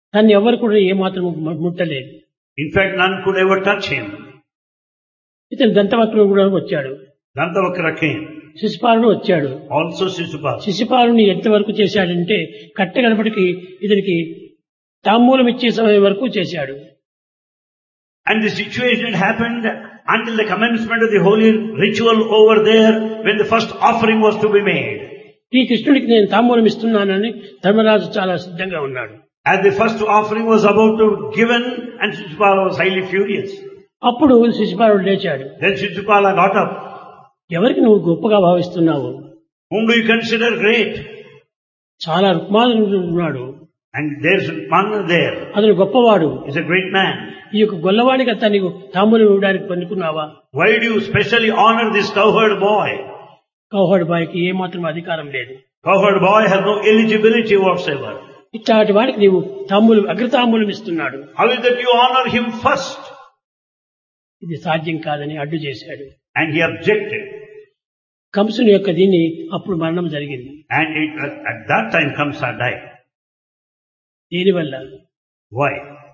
తను ఎవరు కూడా ఏమాత్రం ముట్టలేదు. In fact, none could ever touch him. ఇతను దంతవక్రుడు కూడా వచ్చాడు. Dantavakra came. శిశుపాలుడు వచ్చాడు. Also Shishupala. శిశుపాలుని ఎంతవరకు చేశాడంటే కట్టగడపటికి ఇతనికి తాంబూలం ఇచ్చే సమయం వరకు చేశాడు. And the situation had happened until the commencement of the holy ritual over there when the first offering was to be made. ఈ కృష్ణుడికి నేను తాంబూలం ఇస్తున్నానని ధర్మరాజు చాలా సిద్ధంగా ఉన్నాడు. As the first offering was about to be given, and Shishupala was highly furious. అప్పుడు శిశుపాలుడు లేచాడు. Then Shishupala got up. ఎవరికి నువ్వు గొప్పగా భావిస్తున్నావు? Whom do you consider great? చాలా రుక్మానుడు ఉన్నాడు. And there's Mana there. అతను గొప్పవాడు. He's a great man. ఈ యొక్క గొల్లవాడికి అతనికి తాంబూలం ఇవ్వడానికి పనుకున్నావా? Why do you specially honor this cowherd boy? కౌహడ్ బాయ్కి ఏమాత్రం అధికారం లేదు. Cowherd boy has no eligibility whatsoever. ఇట్లాంటి వాడికి నీవు తాంబూలం అగ్రతాంబూలం ఇస్తున్నాడు. How is that you honor him first? ఇది సాధ్యం కాదని అడ్డు చేశాడు. And he objected. కంసుని యొక్క దీన్ని అప్పుడు మరణం జరిగింది. And at that time Kamsa died. దీనివల్ల Why?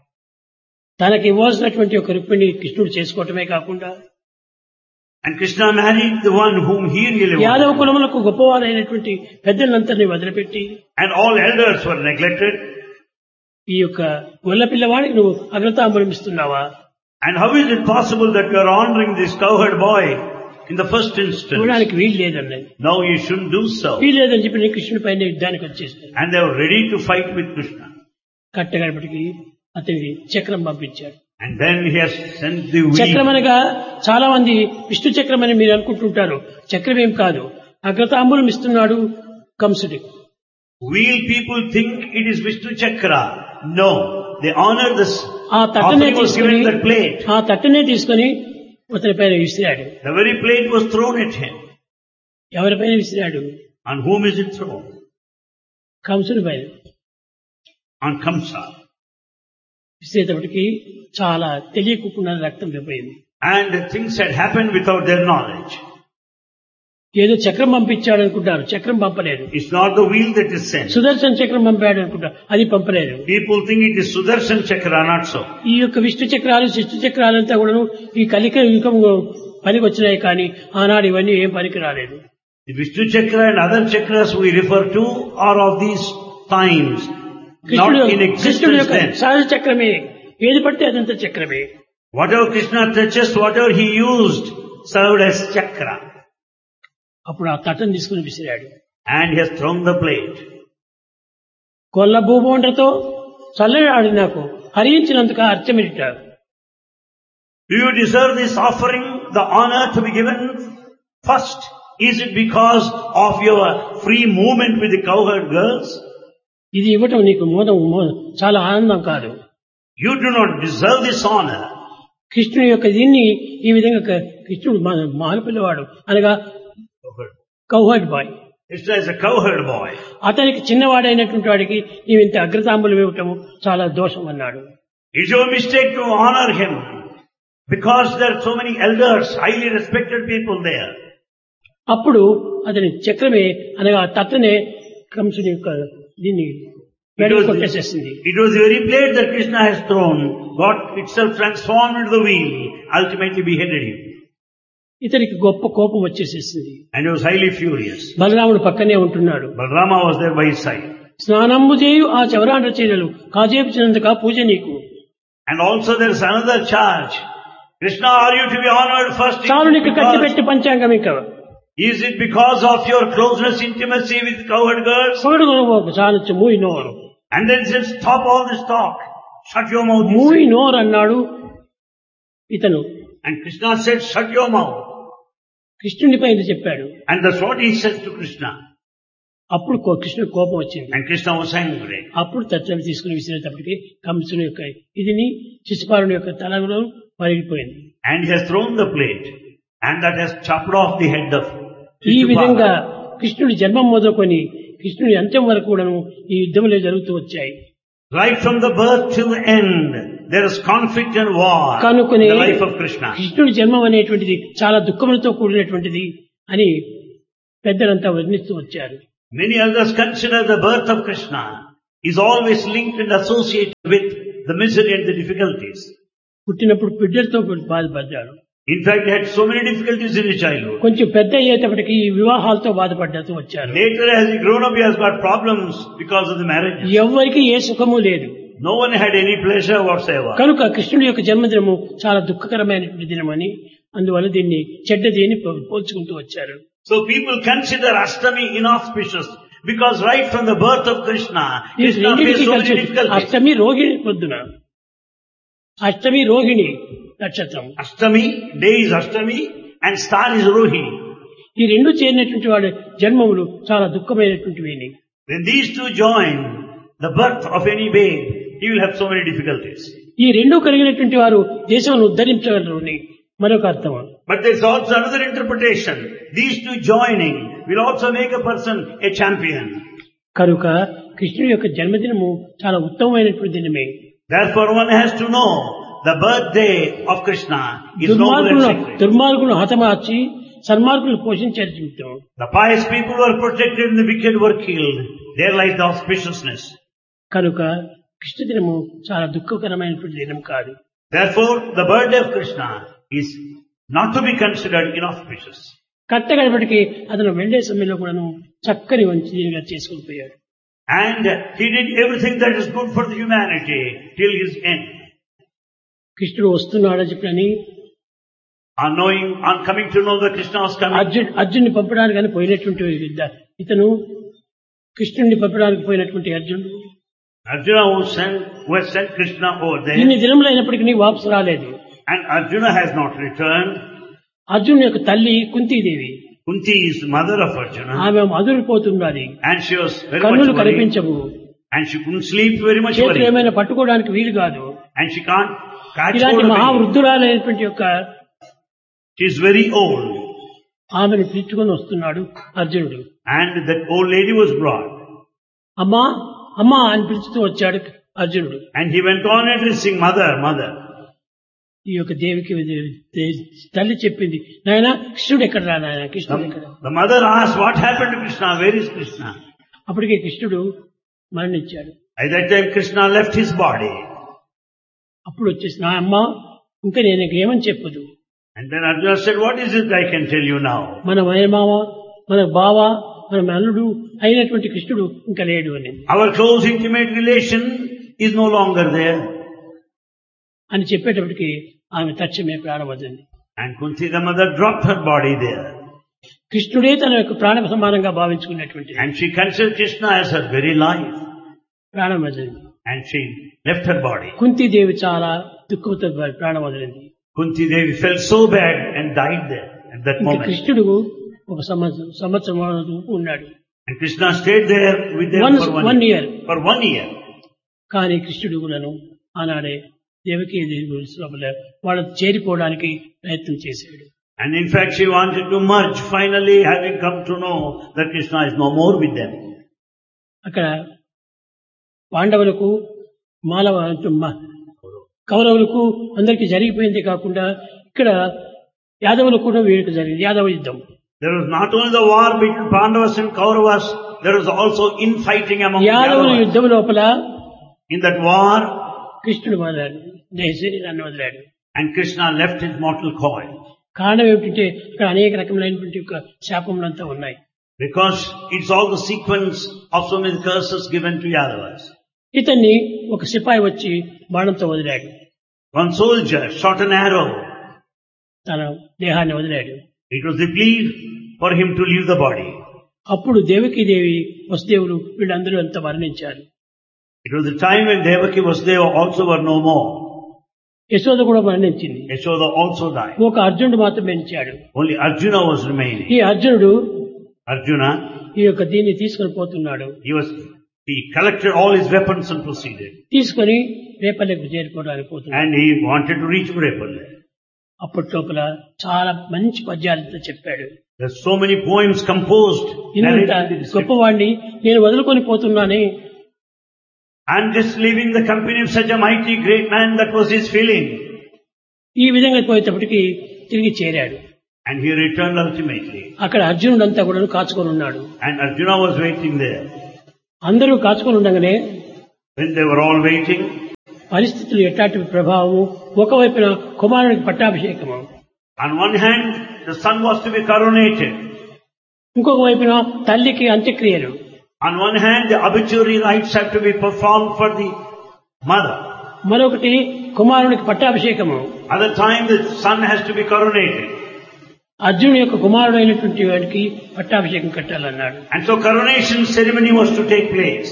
తనకి ఇవ్వాల్సినటువంటి ఒక రుక్మిణి కృష్ణుడు చేసుకోవటమే కాకుండా And Krishna married the one whom he really Yadava wanted. కులములకు గొప్పవారైనటువంటి పెద్దలందరినీ వదిలిపెట్టి And all elders were neglected. ఈ యొక్క గొల్ల పిల్లవాడికి నువ్వు అగ్రతాంబూలం ఇస్తున్నావా? And how is it possible that you are honoring this cowherd boy in the first instance? చూడడానికి వీలు లేదన్నది. No, you shouldn't do so. వీలు లేదని చెప్పి నేను కృష్ణుడి పైన యుద్ధానికి వచ్చేసాను. And they were ready to fight with Krishna. కట్టగడపటికి అతనికి చక్రం పంపించాడు. And then he has sent the చక్రం wheel. అనగా చాలా మంది విష్ణు చక్రం అని మీరు అనుకుంటుంటారు. చక్రం ఏం కాదు, అగ్రతాంబూలం ఇస్తున్నాడు కంసుడి. Wheel people think it is Vishnu Chakra. No, they honor this. ఆ తట్టనే Offering was given తీసుకుని that plate. ఆ తట్టనే తీసుకుని అతని పైన విసిరాడు. The very plate was thrown at him. ఎవరిపైన విసిరాడు? On whom is it thrown? కంసుడి పైన On Kamsa. విసిరేటప్పటికి చాలా తెలియకుండా రక్తం విపోయింది. And things had happened without their knowledge. ఏదో చక్రం పంపించాడు అనుకుంటారు, చక్రం పంపలేదు. It's not the wheel that is sent. Sudarshan చక్రం పంపాడు అనుకుంటారు, అది పంపలేదు. People think it is Sudarshan Chakra, not so. ఈ యొక్క విష్ణు చక్రాలు శిష్టు చక్రాలంతా కూడా ఈ కలిక యుగం పనికి వచ్చినాయి, కానీ ఆనాడు ఇవన్నీ ఏం పనికి రాలేదు. The Vishnu Chakra and other chakras we refer to are of these times, not in కృష్ణుడు existence యొక్క then. సహజ చక్రమే, ఏది పడితే అదంతా చక్రమే. Whatever Krishna touches, whatever he used, served as chakra. అప్పుడు ఆ తట్టను తీసుకుని విసిరాడు. And he has thrown the plate. కొల్ల భూభోండ్రతో చల్లని ఆడి నాకు హరించినందుకు అర్చమిట. Do you deserve this offering, the honor to be given first? Is it because of your free movement with the cowherd girls? ఇది ఇవ్వటం నీకు చాలా ఆనందం కాదు. You do not deserve this honor. కృష్ణుని యొక్క దీన్ని ఈ విధంగా కృష్ణుడు మానపిల్లవాడు అనగా cowherd bye. Krishna is a cowherd boy. అతనికి చిన్నవాడైనటువంటి వాడికి నీవు ఇంత అగ్రతాంబులు ఇవ్వటము చాలా దోషం అన్నాడు. It's your mistake to honor him because there are so many elders, highly respected people there. అప్పుడు అతని చక్రమే అనగా తట్టనే కంసుని యొక్క దీన్ని కొట్టేసేసింది. It was the very plate that Krishna has thrown, got itself transformed into the wheel, ultimately beheaded him. ఇతనికి గొప్ప కోపం వచ్చేసేసింది. And he was highly furious. బలరాముడు పక్కనే ఉంటున్నాడు. Balrama was there by his side. స్నానంబు చేయు ఆ చవరాండ్ర చీరలు కాజేపించినందుక పూజ నీకు. And also there is another charge. Krishna, are you to be honored first? చాలు నీకు కట్టి పెట్టి పంచాంగం ఇంకా. Is it because of your closeness, intimacy with cowherd girls? పొగడు చాలచ్చు మూయి నోరు. And then said, stop all this talk. Shut your mouth. మూయి నోరు అన్నాడు ఇతను. And Krishna said, shut your mouth. కృష్ణుని పైన చెప్పాడు. And that's what he said to Krishna. అప్పుడు కృష్ణుడు కోపం వచ్చింది. And Krishna was angry. అప్పుడు తత్వం తీసుకుని విసిరేటప్పటికి కంసుని యొక్క ఇదిని శిశుపాలుని యొక్క తలలో పరిగిపోయింది. And he has thrown the plate. And that has chopped off the head of ఈ Shishupala. విధంగా కృష్ణుడి జన్మం మొదలుకొని కృష్ణుడి అంత్యం వరకు కూడాను ఈ యుద్ధములే జరుగుతూ వచ్చాయి. Right from the birth till the end, there is conflict and war in కనుకొని the life of Krishna. కృష్ణుడి జన్మం అనేటువంటిది చాలా దుఃఖములతో కూడినటువంటిది అని పెద్దలంతా వర్ణిస్తూ వచ్చారు. Many others consider the birth of Krishna is always linked and associated with the misery and the difficulties. పుట్టినప్పుడు బిడ్డలతో బాధపడ్డాడు. In fact, he had so many difficulties in his childhood. కొంచెం పెద్ద అయ్యేటప్పటికి ఈ వివాహాలతో బాధపడ్డాతో వచ్చారు. Later, as he grown up, he has got problems because of the marriage. ఎవరికి ఏ సుఖము లేదు. No one had any pleasure whatsoever. కనుక కృష్ణుడి యొక్క జన్మదినము చాలా దుఃఖకరమైనటువంటి దినమని అందువల్ల దీన్ని చెడ్డది అని పోల్చుకుంటూ వచ్చారు. So people consider Ashtami inauspicious because right from the birth of Krishna faced so many difficulties. అష్టమి రోహిణి పొద్దున, అష్టమి రోహిణి నక్షత్రం. Ashtami, day is Ashtami and star is Rohini. ఈ రెండు చేరినటువంటి వాడి జన్మములు చాలా దుఃఖమైనటువంటివి. When these two join the birth of any babe, he will have so many difficulties. ఈ రెండు కలిగినటువంటి వారు దేశాన్ని ఉద్ధరించగలరు అని మరొక అర్థం. But there is also another interpretation. These two joining will also make a person a champion. కనుక కృష్ణుడి యొక్క జన్మదినము చాలా ఉత్తమమైనటువంటి దినమే. Therefore one has to know the birthday of Krishna is noble and sacred. దుర్మార్గులను హతమార్చి సన్మార్గులను పోషించారు జీవితం. The pious people were protected and the wicked were killed. There lies the auspiciousness. కనుక కృష్ణ దినము చాలా దుఃఖకరమైనటువంటి దినం కాదు. Therefore the birthday of Krishna is not to be considered inauspicious. కట్టగడపటికి అతను వెళ్లే సమయంలో కూడాను చక్కని వంచిగా చేసుకుని పోయాడు. And he did everything that is good for the humanity till his end. కృష్ణుడు వస్తున్నాడని చెప్పని On coming to know that Krishna was coming, అర్జున్ని పంపడానికి అని పోయినటువంటి ఇతను కృష్ణుడిని పంపడానికి పోయినటువంటి అర్జునుడు Arjuna who has sent Krishna over there, ఇన్ని దినములు అయినప్పటికీ వాపసు రాలేదు. and Arjuna has not returned. అర్జునుడి యొక్క తల్లి Kuntidevi, Kunti is the mother of Arjuna, ఆమె అదురిపోతున్నది. and she was very కన్నులు much worried, కనిపించవు, and she couldn't sleep, very much చేతులు worried, ఏమైనా పట్టుకోవడానికి వీలు కాదు. and she can't catch ఇలాంటి hold of it. మహావృద్ధురాలైనటువంటి యొక్క She is very old, ఆమెను పిలుచుకొని వస్తున్నాడు అర్జునుడు. and that old lady was brought, అమ్మా అమ్మా అని పిలుచుతూ వచ్చాడు అర్జునుడు. and he went on addressing mother, mother. ఈ యొక్క దేవికి తల్లి చెప్పింది, నాయన కృష్ణుడు ఎక్కడ రా నాయన, కృష్ణుడు ఎక్కడ. The mother asked, what happened to Krishna? Where is Krishna? అప్పటికే కృష్ణుడు మరణించాడు. At that time Krishna left his body. అప్పుడు వచ్చేసి నా అమ్మ ఇంకా నేను ఏమని చెప్పదు. And then Arjuna said, what is it I can tell you now? మన మామ, మన బావ, మన అల్లుడు అయినటువంటి కృష్ణుడు ఇంకా లేడు అని. Our close intimate relation is no longer there. అని చెప్పేటప్పటికి ఆమె తక్షణమే ప్రాణం వదిలింది. And Kunti the mother dropped her body there. కృష్ణుడే తన యొక్క ప్రాణ సమానంగా భావించుకున్నటువంటి And she considered Krishna as her very life. ప్రాణం వదిలింది. And she left her body. Kuntidevi చాలా దుఃఖంతో ప్రాణం వదిలింది. Kunti Devi felt so bad and died there at that ఇంకా moment. కృష్ణుడు ఒక సంవత్సరం ఉన్నాడు. And Krishna stayed there with them for one year. For 1 year. కానీ కృష్ణుడు కూడాను ఆనాడే దేవకీ లోపల వాళ్ళ చేరిపోవడానికి ప్రయత్నం చేశాడు. And in fact she wanted to merge, finally having come to know that Krishna is no more with them. అక్కడ పాండవులకు కౌరవులకు అందరికీ జరిగిపోయింది కాకుండా ఇక్కడ యాదవులకు కూడా వీరికి జరిగింది యాదవ యుద్ధం. There was not only the war between Pandavas and Kauravas, there was also infighting among the యాదవుల Yadavas. యుద్ధం లోపల In that war, కృష్ణుడు వదిలాడు, శరీరాన్ని వదిలాడు. and Krishna left his mortal coil. కారణం ఏమిటంటే ఇక్కడ అనేక రకములైనటువంటి యొక్క శాపములంతా ఉన్నాయి. Because it's all the sequence of so many curses given to Yadavas. ఇతన్ని ఒక సిపాయి వచ్చి బాణంతో వదిలాడు. One soldier shot an arrow. తన దేహాన్ని వదిలాడు. It was the plea for him to leave the body. అప్పుడు దేవకీదేవి వసుదేవులు వీళ్ళందరూ అంతా మరణించారు. It was the time when Devaki Vasudeva also were no more. Yashoda కూడా మరణించింది. Yashoda also died. ఒక అర్జునుడు మాత్రం మరణించాడు. Only Arjuna was remaining. ఈ అర్జునుడు Arjuna, ఈ యొక్క దీన్ని తీసుకొని పోతున్నాడు. he collected all his weapons and proceeded. తీసుకొని రేపల్లెకు చేరుకోవడానికి పోతున్నాడు. And he wanted to reach Repalle. అప్పటి లోపల చాలా మంచి పద్యాలతో చెప్పాడు. There's so many poems composed. ఇంత గొప్పవాణ్ణి నేను వదులుకొని పోతున్నానే. I'm just leaving the company of such a mighty great man, that was his feeling. ఈ విధంగా పోయేటప్పటికి తిరిగి చేరాడు. And he returned ultimately. అక్కడ అర్జునుడు అంతా కూడా కాచుకొని ఉన్నాడు. And Arjuna was waiting there. అందరూ కాచుకొని ఉండగానే When they were all waiting, పరిస్థితులు ఎట్లాంటి ప్రభావము, ఒకవైపున కుమారునికి పట్టాభిషేకము, on one hand, the son was to be coronated. ఇంకొక వైపున తల్లికి అంత్యక్రియలు. On one hand, the obituary rites have to be performed for the mother. మరొకటి కుమారునికి పట్టాభిషేకము. Other time, the son has to be coronated. అర్జునుడి యొక్క కుమారుడు అయినటువంటి వాడికి పట్టాభిషేకం కట్టాలన్నాడు. And so coronation ceremony was to take place.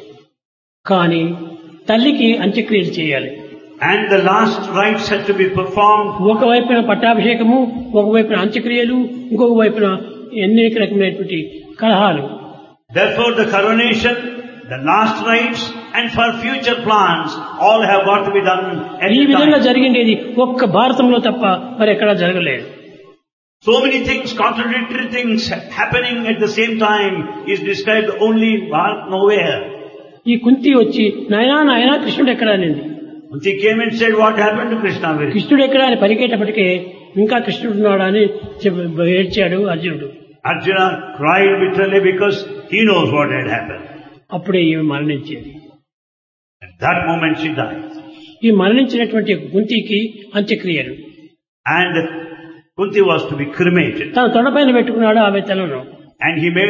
కానీ తల్లికి అంత్యక్రియలు చేయాలి. And the last rites had to be performed. ఒకవైపున పట్టాభిషేకము, ఒకవైపున అంత్యక్రియలు, ఇంకొక వైపున అనేక రకమైనటువంటి కలహాలు. Therefore, the coronation, the last rites, and for future plans, all have got to be done at ఈ the విధంగా time. జరిగిండేది ఒక్క భారతంలో తప్ప మరి ఎక్కడా జరగలేదు. So many things, contradictory things happening at the same time is described only in Bharat, nowhere. ఈ కుంతి వచ్చి నాయనా కృష్ణుడు ఎక్కడా అనింది. Kunti came and said, what happened to Krishna? కృష్ణుడు ఎక్కడా అని పరిగేటప్పటికే ఇంకా కృష్ణుడు ఉన్నాడా అని ఏడ్చాడు అర్జునుడు. Arjuna cried bitterly because he knows what had happened. అప్పుడే ఈమె మరణించేది. At that moment she died. ఈ మరణించినటువంటి కుంతికి అంత్యక్రియలు. And Kunti was to be cremated. తన తొడపైన పెట్టుకున్నాడు ఆమె తలను. And he made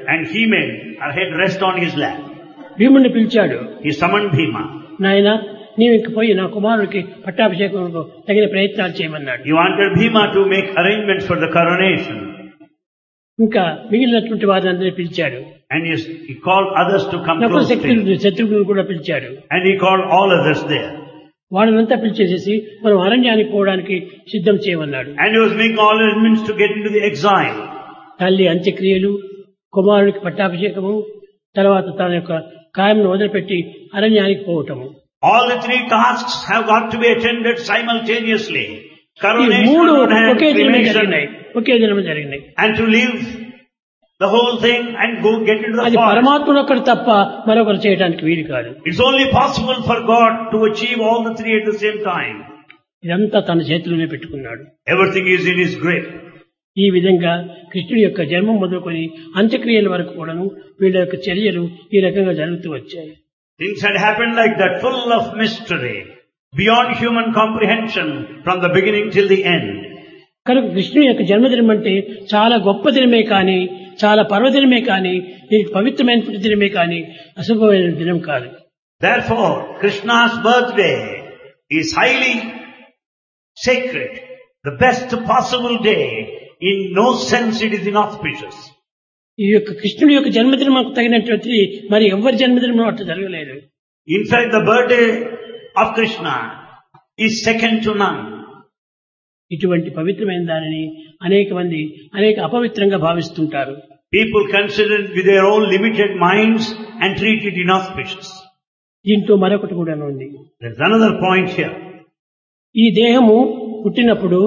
her head rest on his lap. భీముడిని పిలిచాడు. He summoned Bhima. నాయన నీవు ఇంక పోయి నా కుమారుడికి పట్టాభిషేకం తగిన ప్రయత్నాలు చేయమన్నాడు. He wanted Bhima to make arrangements for the coronation. ఇంకా మిగిలినటువంటి వారిని పిలిచాడు. And he called others to come close to him. శత్రుఘ్నుడు కూడా పిలిచాడు. And he called all others there. వాళ్ళనంతా పిలిచేసేసి మనం అరణ్యానికి పోవడానికి సిద్ధం చేయమన్నాడు. And he was making all arrangements to get into the exile. తల్లి అంత్యక్రియలు, కుమారుడికి పట్టాభిషేకము, తర్వాత తన యొక్క కాయంను వదిలిపెట్టి అరణ్యానికి పోవటము. All the three tasks have got to be attended simultaneously. ఈ Coronation మూడు on one hand, ఒకే దినమే cremation, జరిగినాయి. ఒకే దినమే జరిగినాయి. and to leave the whole thing and go get into the అది forest. పరమాత్ముడు ఒక్కడు తప్ప మరొకరు చేయడానికి వీలు కాదు. It's only possible for God to achieve all the three at the same time. ఇదంతా తన చేతిలోనే పెట్టుకున్నాడు. Everything is in His grip. ఈ విధంగా కృష్ణుడి యొక్క జన్మం మొదలుకొని అంత్యక్రియల వరకు కూడాను వీళ్ళ యొక్క చర్యలు ఈ రకంగా జరుగుతూ వచ్చాయి. Things had happened like that, full of mystery, beyond human comprehension from the beginning till the end. కనుక కృష్ణుడి యొక్క జన్మదినం అంటే చాలా గొప్ప దినమే కానీ, చాలా పర్వదినమే కానీ, దీనికి పవిత్రమైన దినమే కానీ అశుభమైన దినం కాదు. Therefore, Krishna's birthday is highly sacred, the best possible day. In no sense it is inauspicious. ఈ యొక్క కృష్ణుడి యొక్క జన్మదినం తగినటువంటి మరి ఎవరి జన్మదినం అట్లా జరగలేదు. In fact, the birthday of Krishna is second to none. ఇటువంటి పవిత్రమైన దానిని అనేక మంది అనేక అపవిత్రంగా భావిస్తుంటారు. People consider it with their own limited minds and treat it inauspicious. దీంట్లో మరొకటి కూడా ఉంది. There's another point here. ఈ దేహము పుట్టినప్పుడు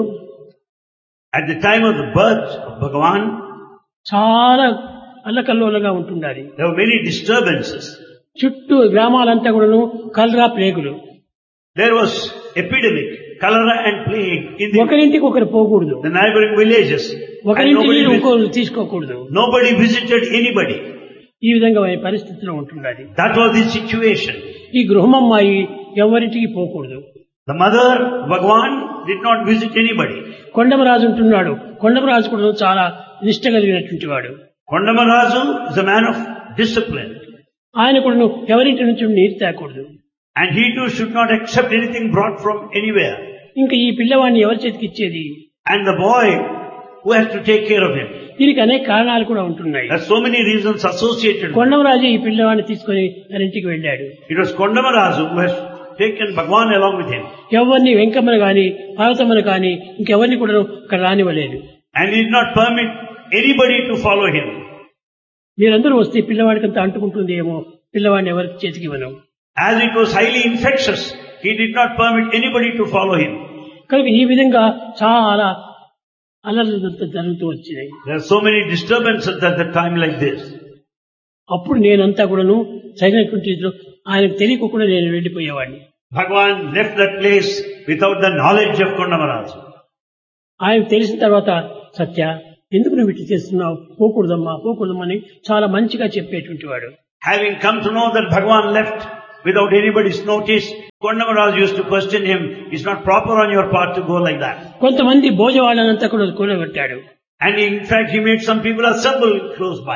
At the time of the birth of Bhagavan, చాలా అల్లకల్లోలంగా ఉంటుండాలి. there were many disturbances. చుట్టూ గ్రామాలంతా కూడాను కలరా ప్లేగులు. There was epidemic, cholera and plague in ఒకరింటికి ఒకరు పోకూడదు. the neighboring villages. And ఒకరింటికి ఇంకొకరు తీసుకోకూడదు. nobody visited anybody. ఈ విధంగా పరిస్థితిలో ఉంటుండాలి. That was the situation. ఈ గృహమమ్మాయి ఎవరింటికి పోకూడదు. The mother, Bhagavan, did not visit anybody. Kondamaraju ఉంటున్నాడు. కొండమరాజు కూడా చాలా నిష్ట కలిగినటువంటి వాడు. Kondamarazu is a man of discipline. ఆయన కూడా ఎవరింటి నుంచి నీరు తాకూడదు. And he too should not accept anything brought from anywhere. ఇంకా ఈ పిల్లవాడిని ఎవరి చేతికి ఇచ్చేది? And the boy who has to take care of him. దీనికి అనేక కారణాలు కూడా ఉంటున్నాయి. There are so many reasons associated with it. Kondamaraju ఈ పిల్లవాడిని తీసుకుని తన ఇంటికి వెళ్ళాడు. It was Kondamarazu who has taken Bhagavan along with him. ఎవరిని వెంకమ్మను గాని పార్వతమ్మను గాని ఇంకెవరిని కూడా అక్కడ రానివ్వలేదు. And he did not permit anybody to follow him. మీరందరూ వస్తే పిల్లవాడికి అంత అంటుకుంటుంది ఏమో, పిల్లవాడిని ఎవరికి చేతికి ఇవ్వను. As it was highly infectious, he did not permit anybody to follow him. కనుక ఈ విధంగా చాలా అల్లర్లు జరుగుతూ వచ్చినాయి. There are so many disturbances at the time like this. అప్పుడు నేనంతా కూడాను సరైనటువంటి ఆయనకు తెలియకుండా నేను వెళ్ళిపోయేవాడిని. Bhagavan left that place without the knowledge of Kondamarazu. ఆయనకు తెలిసిన తర్వాత సత్య ఎందుకు నువ్వు ఇటు చేస్తున్నావు, పోకూడదమ్మా పోకూడదమ్మా అని చాలా మంచిగా చెప్పేటువంటి వాడు. Having come to know that Bhagavan left without anybody's notice. Kondamaraj used to question him, it's not proper on your part to go like that. కొంతమంది భోజవాళ్ళనంతా కూడా కూలగొట్టాడు. And in fact, he made some people assemble close by.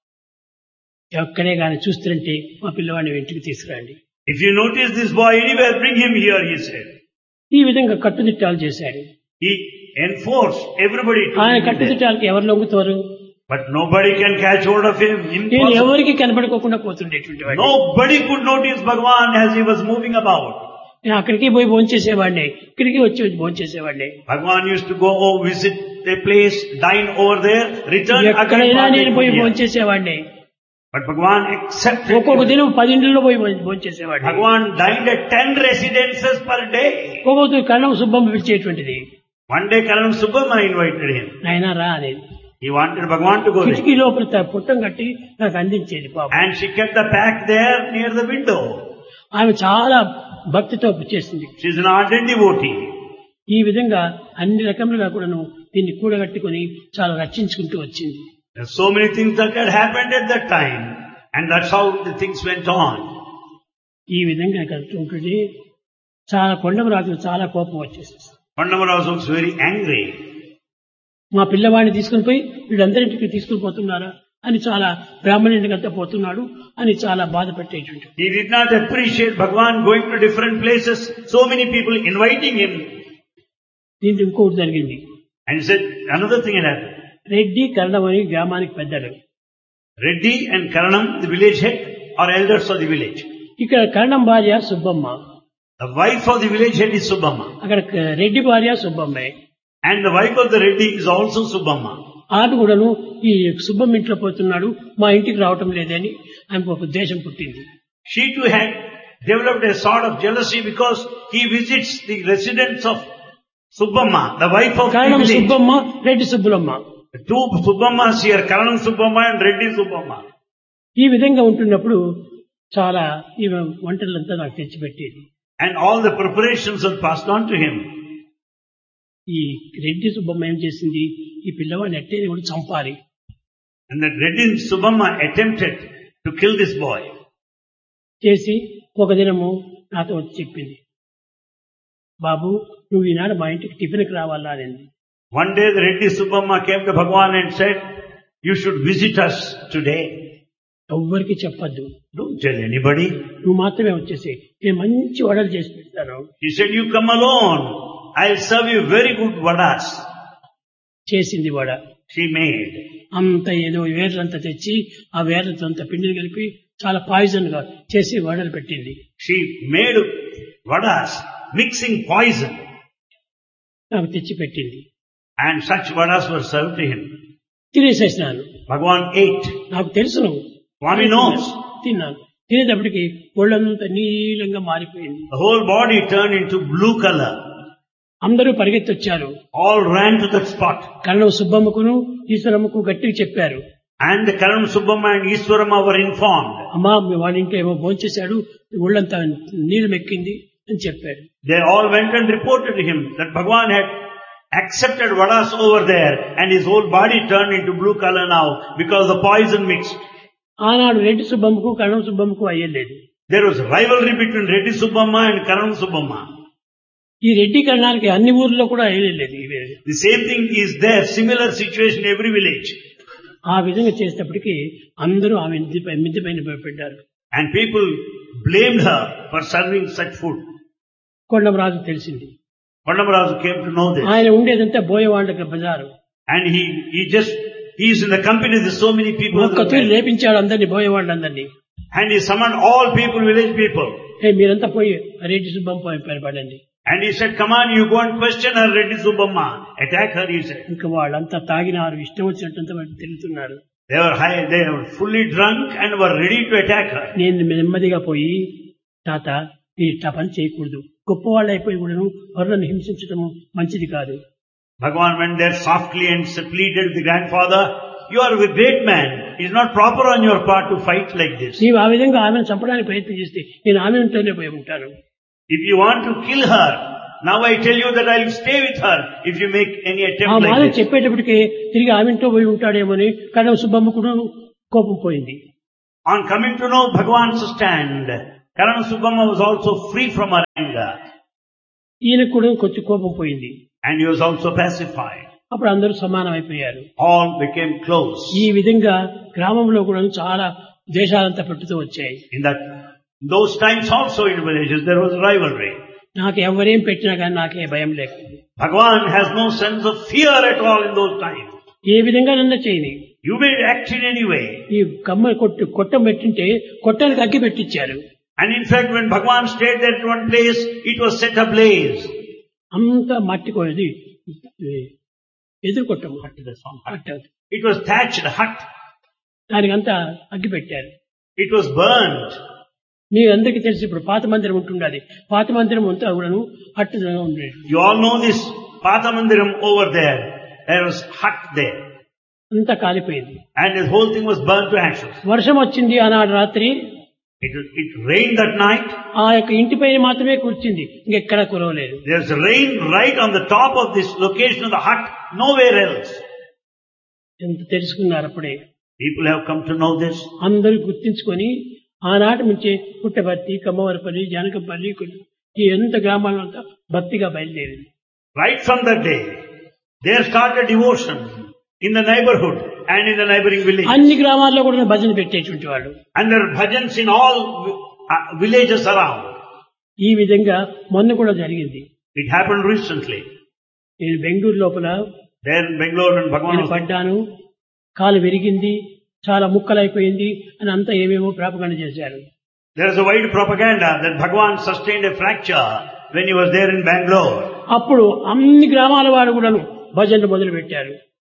ఎక్కడే గాని చూస్తుంటే మా పిల్లవాడిని వెంటికి తీసుకురండి. If you notice this boy anywhere, bring him here, he said. ఈ విధంగా కట్టుదిట్టాలు చేశాడు. He enforced everybody to ఆయన be there. కట్టుదిట్టాలకి ఎవరు లొంగుతారు? But nobody can catch hold of him. నేను Impossible. ఎవరికి కనపడుకోకుండా పోతుండేటువంటి వాడిని. Nobody could notice Bhagavan as he was moving about. నేను అక్కడికి పోయి భోంచేసేవాడిని, ఇక్కడికి వచ్చి భోంచేసేవాడిని. Bhagavan used to go visit a place, dine over there, return ఎక్కడైనా నేను again. పోయి భోంచేసేవాడిని. But Bhagavan accepted. ఒక్కొక్క దినం 10 ఇండ్లలో పోయి భోంచేసేవాడిని. Bhagavan dined at 10 residences per day. ఒక్కొక్క కళ్ళం Subbamma పిలిచేటువంటిది. One day Karan Subbamma invited him. నాయనా రా అనేది. He wanted Bhagavan to go there. కిటికీ లోపల పుట్టం కట్టి నాకు అందించేది పాపం. And she kept the pack there near the window. ఆమె చాలా భక్తితో చేసింది. She is an ardent devotee. ఈ విధంగా అన్ని రకములుగా కూడాను దీన్ని కూడగట్టుకుని చాలా రక్షించుకుంటూ వచ్చింది. There are so many things that had happened at that time. And that's how the things went on. ఈ విధంగా కలుగుతుంటుంది. చాలా కొండమరాజు చాలా కోపం వచ్చేసింది. Kondamaraj was very angry. మా పిల్లవాడిని తీసుకుని పోయి వీళ్ళందరింటికి తీసుకుని పోతున్నారా అని చాలా బ్రాహ్మణునికంతా పోతున్నాడు అని చాలా బాధపెట్టేటువంటి. He did not appreciate Bhagavan going to different places, so many people inviting him. దీంట్లో ఇంకొకటి జరిగింది. And he said, another thing had happened. Reddy కరణం అని గ్రామానికి పెద్దలు. Reddy and Karanam, the village head, are elders of the village. ఇక్కడ కరణం భార్య Subbamma, The wife of the village head is Subbamma. అక్కడ రెడ్డి భార్య సుబ్బమ్మే. And the wife of the Reddy is also Subbamma. ఆమె కూడాను ఈ సుబ్బమ్మ ఇంట్లో పోతున్నాడు, మా ఇంటికి రావటం లేదని ఆమెకు ఒక ఉద్దేశం పుట్టింది. She too had developed a sort of jealousy because he visits the residence of Subbamma, the wife of the Karanam village. Subbamma, Reddy Subbulamma. The two Subbammas here, Karanam Subbamma and Reddy Subbamma. ఈ విధంగా ఉంటున్నప్పుడు చాలా ఈ వంటలంతా నాకు తెచ్చిపెట్టేది. And all the preparations were passed on to him. ఈ రెడ్డి సుబ్బమ్మ ఏం చేసింది, ఈ పిల్లవాడిని ఎట్టే కూడా చంపాలి. And that Reddy Subbamma attempted to kill this boy. చేసి ఒక దినము నాతో వచ్చి చెప్పింది, బాబు నువ్వు ఈనాడు మా ఇంటికి టిఫిన్కి రావాలా అనేది. One day the Reddy Subbamma came to Bhagavan and said, you should visit us today. ఎవ్వరికి చెప్పద్దు, Don't tell anybody. నువ్వు మాత్రమే వచ్చేసి నేను మంచి వడలు చేసి పెడతాను. He said, you come alone. I'll serve you very good vadas. చేసింది వడ. She made. అంత ఏదో వేర్లంతా తెచ్చి ఆ వేర్లతో అంత పిండిని కలిపి చాలా పాయిజన్ గా చేసి వడలు పెట్టింది. She made vadas, mixing poison. నాకు తెచ్చి పెట్టింది. And such vadas were served to him. తినేసేసినాను. Bhagavan ate. నాకు తెలుసును, Swami knows. తిన్నాను. తినేటప్పటికి ఒళ్ళంతా నీలంగా మారిపోయింది. The whole body turned into blue color. అందరూ పరిగెత్తొచ్చారు. All ran to that spot. కరణం సుబ్బమ్మకును ఈశ్వరమ్మకు గట్టిగా చెప్పారు. And the Karan Subbamma and Iswaramma were informed. అమ్మా వాళ్ళ ఇంట్లో ఏమో భోంచేశాడు, ఒళ్ళంతా నీళ్ళు మెక్కింది అని చెప్పాడు. They all went and reported to him that Bhagavan had accepted vadas over there and his whole body turned into blue color now because the poison mixed. ఆనాడు రెడ్డి సుబ్బమ్మకు కరణం సుబ్బమ్మకు అయ్యలేదు. There was rivalry between Reddy Subbamma and Karan Subbamma. ఈ రెడ్డి కరణానికి అన్ని ఊర్లో కూడా అయ్యలేదు. The same thing is there, similar situation in every village. ఆ విధంగా చేసేటప్పటికి అందరూ ఆమె మిద్దె పైన పెట్టారు. And people blamed her for serving such food. Kondamaraju తెలిసింది. Kondamaraju came to know this. ఆయన ఉండేదంతా బోయవాళ్ళకి బజారు. And he is in the company with so many people. ఒక్క తూరి రేపించాడు అందరినీ, బోయవాళ్ళందరినీ. And he summoned all people, village people. మీరంతా పోయి రెడ్డి సుబ్బమ్మ పోయి పడండి. And he said, come on, you go and question her, Reddy Subbamma. Attack her, he said. ఇంకా వాళ్ళంతా తాగినారు, ఇష్టం వచ్చినట్టంతా తిరుగుతున్నారు. They were high, they were fully drunk and were ready to attack her. నేను నెమ్మదిగా పోయి, తాత మీరు ఇట్లా పని చేయకూడదు, గొప్పవాళ్ళు అయిపోయి కూడాను ఎవరిని హింసించడము మంచిది కాదు. Bhagavan went there softly and pleaded with the grandfather, you are a great man. It is not proper on your part to fight like this. నీవు ఆ విధంగా ఆమెను చంపడానికి ప్రయత్నం చేస్తే నేను ఆమె ఇంట్లోనే పోయి ఉంటాను. If you want to kill her, now I tell you that I will stay with her if you make any ఆ attempt మాట like this. చెప్పేటప్పటికి తిరిగి ఆమె ఇంట్లో పోయి ఉంటాడేమోని కరణం సుబ్బమ్మ కూడా కోపం పోయింది. On coming to know Bhagavan's stand, Karana Subramma was also free from her anger. ఈయనకు కూడా కొంచెం కోపం పోయింది. And he was also pacified. అప్పుడు అందరూ సమానం అయిపోయారు. All became close. ఈ విధంగా గ్రామంలో కూడా చాలా దేశాలంతా పెట్టుతూ వచ్చాయి. In those times also in villages there was rivalry. నాకు ఎవరేం పెట్టినా కానీ నాకే భయం లేకుండా. Bhagavan has no sense of fear at all in those times. ఏ విధంగా నన్ను చేయని. You may act in any way. ఈ కమ్మ కొట్టం పెట్టింటే కొట్టానికి అగ్గి పెట్టించారు. And in fact when Bhagavan stayed there at one place, it was set ablaze. అంతా మట్టి కోది ఎదురు కొట్టము. It was thatched hut. దానికంతా అగ్గి పెట్టారు. It was burnt. మీ అందరికీ తెలిసి ఇప్పుడు పాత మందిరం ఉంటుండాలి. పాత మందిరం అంతా కూడాను హట్టుగా ఉండేది. You all know this Patha Mandiram over there. There was hut there. అంతా కాలిపోయింది. And the whole thing was burnt to ashes. వర్షం వచ్చింది ఆనాడు రాత్రి. It rained that night. ఆ యొక్క ఇంటిపైన మాత్రమే కూర్చుంది, ఇంకెక్కడా కురవలేదు. There's rain right on the top of this location of the hut, nowhere else. ఎంత తెలుసుకున్నారు అప్పుడే. People have come to know this. అందరూ గుర్తించుకొని ఆనాటి నుంచి పుట్టపర్తి, కమ్మవరపల్లి, జానకంపల్లి ఈ ఎంత గ్రామాల్లో అంతా భక్తిగా బయలుదేరింది. Right from that day, there started devotion in the neighborhood and in the neighboring village. అన్ని గ్రామాల్లో కూడా భజన పెట్టేటువంటి వాళ్ళు. And there are bhajans in all villages around. ఈ విధంగా మొన్న కూడా జరిగింది. It happened recently. నేను బెంగళూరు లోపల There in Bangalore and Bhagavan was పడ్డాను, కాలు విరిగింది, చాలా ముక్కలైపోయింది అని అంతా ఏమేమో ప్రాపగండ చేశారు. There is a wide propaganda that Bhagavan sustained a fracture when he was there in Bangalore. అప్పుడు అన్ని గ్రామాల వారు కూడా భజనలు మొదలు పెట్టారు.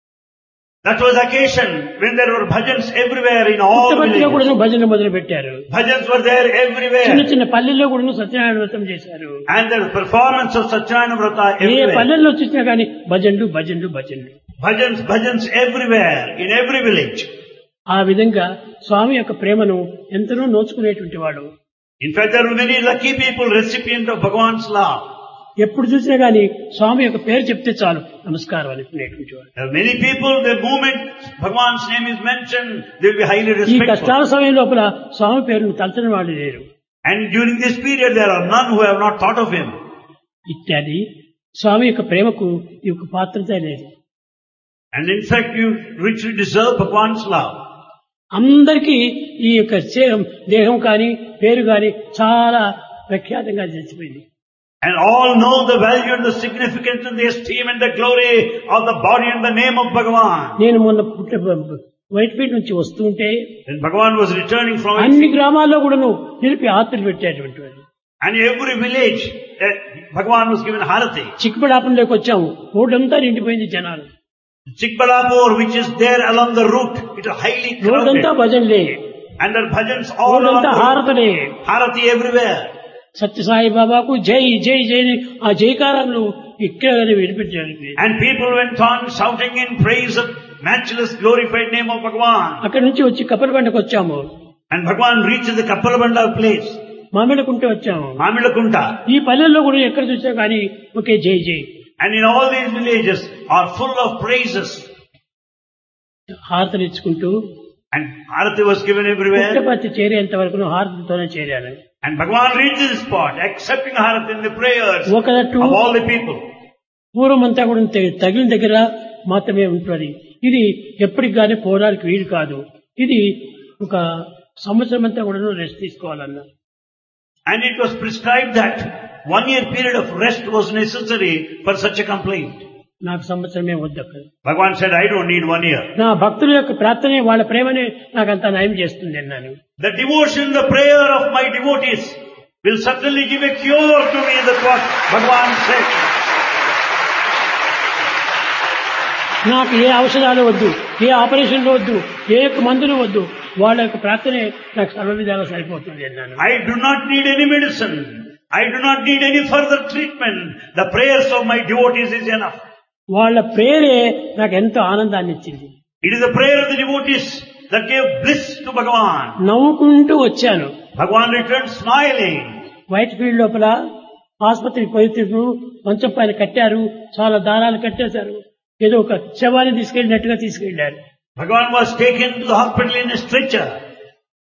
That was occasion when there were bhajans everywhere in all పుట్టపర్తిలో కూడా villages. భజనలు మొదలు పెట్టారు. Bhajans were there చిన్న everywhere. చిన్న పల్లెల్లో కూడా సత్యనారాయణ వ్రతం చేశారు. And there was performance of Satyanarayana Vrata A everywhere. పల్లెల్లో చూసినా కానీ భజనలు భజనలు భజనలు. Bhajans everywhere, in every village. ఆ విధంగా స్వామి యొక్క ప్రేమను ఎంతనో నోచుకునేటువంటి వాడు. In fact, there were many lucky people, recipient of Bhagavan's love. ఎప్పుడు చూసినా గానీ స్వామి యొక్క పేరు చెప్తే చాలు నమస్కారం అనుకునేటువంటి వాడు. There are many people, the moment Bhagavan's name is mentioned, they will be highly ఈ respectful. కష్టాల సమయం లోపల స్వామి పేరును తలచని వాళ్ళు లేరు. And during this period, there are none who have not thought of him. ఇత్యాది స్వామి యొక్క ప్రేమకు ఈ యొక్క పాత్రత లేదు. And in fact, you richly deserve Bhagavan's love. అందరికీ ఈ యొక్క దేహం కానీ పేరు కానీ చాలా ప్రఖ్యాతంగా తెలిసిపోయింది. And all know the value and the significance and the esteem and the glory of the body and the name of Bhagavan. నేను మొన్న వైట్ఫీల్డ్ నుంచి వస్తుంటే When Bhagavan was returning from it, అన్ని గ్రామాల్లో కూడా నిలిపి ఆర్తులు పెట్టేటువంటి వాడు. and in every village, Bhagavan was given harati. చిక్కబడాపంలోకి వచ్చాము, రోడ్డంతా నిండిపోయింది జనాలు. Chikbalapur, which is there along the route, it is highly రోడ్డంతా crowded. భజనలే, And there are bhajans all along రోడ్డంతా the route. హారతలే. Harati everywhere. Sathya Sai బాబాకు జై జై జై ఆ జైకారాలు ఇక్కడ వినిపించారు. And people went on shouting in praise of matchless glorified name of Bhagavan. అక్కడి నుంచి వచ్చి కప్పలబండకు వచ్చాము. And Bhagavan reached the Kappalabanda place, Mamidikunta వచ్చాము. Mamilakunta. ఈ పల్లెల్లో కూడా ఎక్కడ చూసినా కానీ ఒకే జై జై. And in all these villages are full of praises. హారతలు ఇచ్చుకుంటూ And Harati was given everywhere. Puttaparthi చేరేంత వరకు హారతితోనే చేరాను. And Bhagavan reached this spot, accepting Harati in the prayers ఒకదట్టు of all the people. పూర్వం అంతా కూడా తగిలిన దగ్గర మాత్రమే ఉంటుంది. ఇది ఎప్పటికి కానీ పోవడానికి వీలు కాదు. ఇది ఒక సంవత్సరం అంతా కూడా రెస్ట్ తీసుకోవాలన్నా. And it was prescribed that 1 year period of rest was necessary for such a complaint. నాకు సంవత్సరమే వద్దక్కడ. Bhagavan said, I don't need 1 year. నా భక్తుల యొక్క ప్రార్థనే వాళ్ళ ప్రేమనే నాకంతా నయం చేస్తుంది అన్నాను. The devotion, the prayer of my devotees will certainly give a cure to me. That's what Bhagavan said. నాకు ఏ ఔషధాలు వద్దు, ఏ ఆపరేషన్లు వద్దు, ఏ మందులు వద్దు, వాళ్ళ యొక్క ప్రార్థనే నాకు సర్వ విధాలా సరిపోతుంది అన్నాను. I do not need any medicine. I do not need any further treatment. The prayers of my devotees is enough. వాళ్ళ ప్రేరే నాకు ఎంతో ఆనందాన్ని ఇచ్చింది. It is the prayer of the devotees that gave bliss to Bhagavan. నవ్వుకుంటూ వచ్చాను. Bhagavan returned smiling. White field లోపల ఆసుపత్రి పోయినప్పుడు మంచం పైన కట్టారు, చాలా దారాలు కట్టేశారు. ఏదో ఒక శవాన్ని తీసుకెళ్ళినట్టుగా తీసుకెళ్లారు. Bhagavan was taken to the hospital in a stretcher.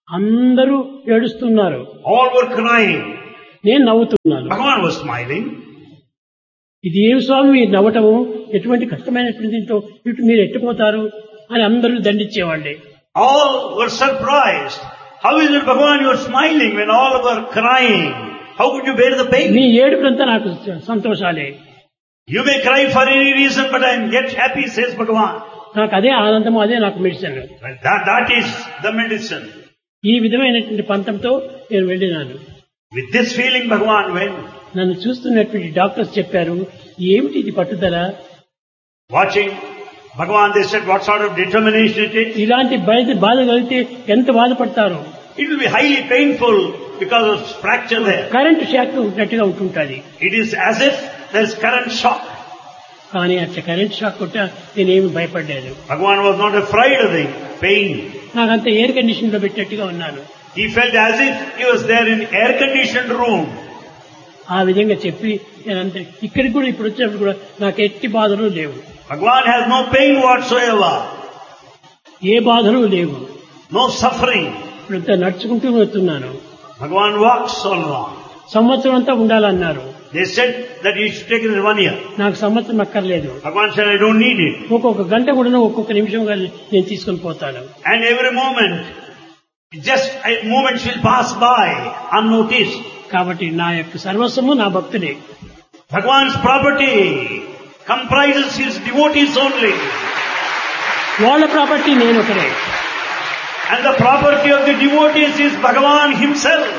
అందరూ ఏడుస్తున్నారు, All were crying. నేను నవ్వుతున్నాను. Bhagavan was smiling. ఇది ఏమి స్వామి మీరు నవ్వటము, ఎటువంటి కష్టమైనటువంటి దీంతో ఇటు మీరు ఎట్టిపోతారు అని అందరూ దండించేవాళ్ళే. All were surprised. How is it, Bhagavan, you are smiling when all were crying? How could you bear the pain? మీ ఏడుపులంతా నాకు సంతోషాలే. You may cry for any reason, but I am get happy, says Bhagavan. నాకు అదే ఆనందము, అదే నాకు medicine. Well, that is the medicine. ఈ విధమైనటువంటి పంతంతో నేను వెళ్ళినాను. With this feeling, Bhagavan went. నన్ను చూస్తున్నటువంటి డాక్టర్స్ చెప్పారు, ఏమిటి ఇది పట్టుదల, Watching Bhagavan, they said, what sort of determination it is? ఇలాంటి బాధ కలిగితే ఎంత బాధపడతారు. It will be highly painful because of fracture there. Current shock ఉన్నట్టుగా ఉంటుంటుంది. It is as if there is current shock. కానీ అట్లా కరెంట్ షాక్ కొట్ట నేనేమి భయపడ్డాను. Bhagavan was not afraid of the pain. నాకంతా ఎయిర్ కండిషన్ లో పెట్టినట్టుగా ఉన్నాను. He felt as if he was there in air-conditioned room. ఆ విధంగా చెప్పి నేనంతా ఇక్కడికి కూడా ఇప్పుడు వచ్చినప్పుడు కూడా నాకు ఎట్టి బాధలు లేవు. Bhagavan has no pain whatsoever, ఏ బాధలు లేవు. no suffering. ఇప్పుడంతా నడుచుకుంటూ వస్తున్నాను. Bhagavan walks along. సంవత్సరం అంతా ఉండాలన్నారు. They said that he should take it in 1 year. నాకు సంవత్సరం అక్కర్లేదు. Bhagavan said, I don't need it. ఒక్కొక్క గంట కూడా ఒక్కొక్క నిమిషం నేను తీసుకొని పోతాను. And every moment, just a moment will pass by unnoticed. కాబట్టి నా యొక్క సర్వస్వము నా భక్తులే. Bhagavan's property comprises his devotees only. వాళ్ళ ప్రాపర్టీ నేను ఒకరే. And the property of the devotees is Bhagavan himself.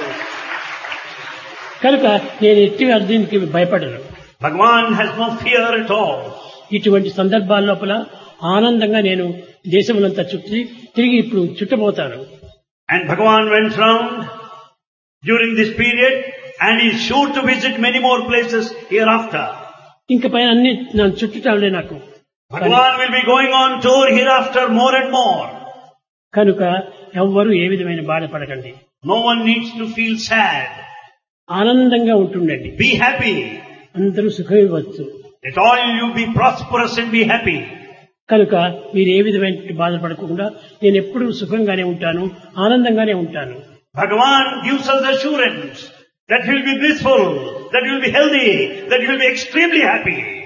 కనుక నేను ఎట్టి దీనికి భయపడను. Bhagavan has no fear at all. ఇటువంటి సందర్భాల లోపల ఆనందంగా నేను దేశములంతా తిరిగి ఇప్పుడు చుట్టబోతాను. And Bhagavan went round during this period and is sure to visit many more places hereafter. ఇంక పైన అన్ని నన్ను చుట్టటాలే నాకు. Bhagavan will be going on tour hereafter more and more. కనుక ఎవ్వరూ ఏ విధమైన బాధపడకండి. No one needs to feel sad. ఆనందంగా ఉంటుండండి. Be happy. అందరూ సుఖమివ్వచ్చు. Let all you be prosperous and be happy. కనుక మీరు ఏ విధమైన బాధపడకుండా నేను ఎప్పుడూ సుఖంగానే ఉంటాను, ఆనందంగానే ఉంటాను. Bhagavan gives us assurance that he will be blissful, that he will be healthy, that he will be extremely happy.